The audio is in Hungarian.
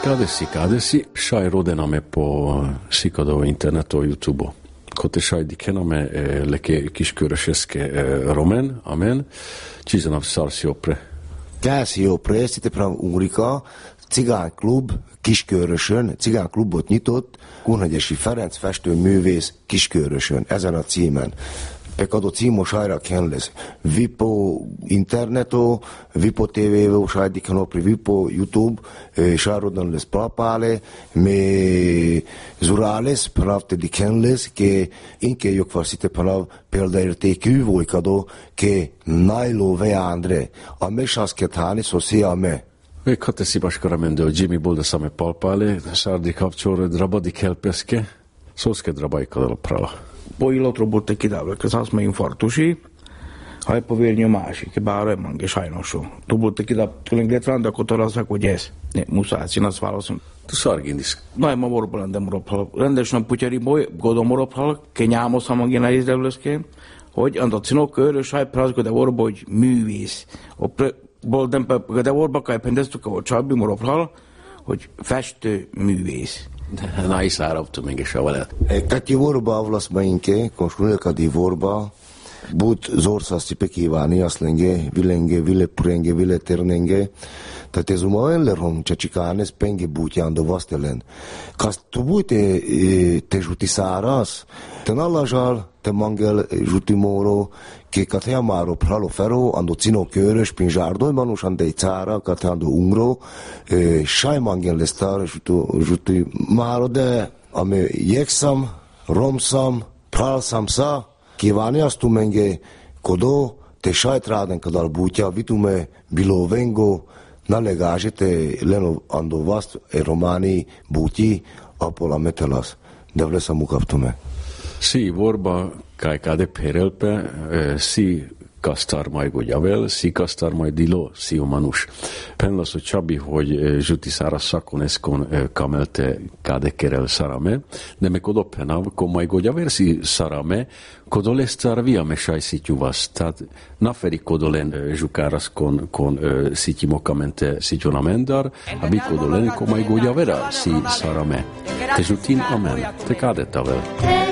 Kadesi, šaj rodename po sikado internetu YouTube. Kote šaj dikename leke kisköröseske romen, amen, csizenav szarsi opre. Kászi opre, szitepram Úrika, cigányklub Kiskörösön, cigányklubot nyitott, Kunhagyesi Ferenc festőművész Kiskörösön, ezen a címen. Pekado címos hajra kenles. Vipo interneto, Vipo TV, sajdi kenopri, Vipo YouTube, sajrodon les papale, me zurales, pravte di kenles, ke inke jogfaszite panav példaértékű volkado, ke nailo veandre, a mesasketháni szociál me. Kate sipaskara mendő Jimmy Boldesame palpale, sardi kapcsor drabadi kelpeske, szószke drabaikadal prala. Poi l'altro botte kidávol, că s-a mai infartusi, hai povérnyo másik, bár mange sajnosó. Tu botte kidávol, különböző randa kotorazak, hogy ez. Ne, muszáj, azt válaszom. Tu sargindis. No, ma vorban de moropal. Rendesen putyari boy, godo moropal, ke nyámos hamangina izrevlöske, hogy andacino körös haj prazgo de vorba, hogy művész. Boldem de vorba kaj pendeztuk, hogy csabi moropal, hogy festő művész. Na is áraptu mégis a valet. Kati vorba avlaszmainke, konstruálkadi vorba, but zorszaszti pekívánni, azt lenge, vile purenge, vile ternenge, tehát ez uma ellerom csacsikánes, penge bútyándo vasztelen. Kasz tu bújte te zsuti száraz, te nallazsal, te mangel zsuti móró, ke katea máro pralo fero, ando cino körös, pin zsárdoj manus, ande egy cára, katea ando ungro, saj mangel lesztar, zsuti máro, de ame jeksam, romsam, pralsam sa, kívánni azt tu menge kodo, te sajtráden kadal bútja, vitume bilo vengo, na legážete leno ando vast e romani búti, apola metelas, de vlesa mukaptume. Si vorba kaj kade perelpe, si kastar majgo javel, si kastar majd dilo, si omanus. Penlaso Csabi, hogy zsuti szára szakoneskon kamelte kade kerel sarame, de me kodo penav, ko majgo javel si sarame, kodo lestar via me saj sityuvas. Tehát naferi kodo len zsukáras kon sityimo kamente sityona mendar, a bi kodo len ko majgo javera si sarame. Te zsutin amen, te kade tavel.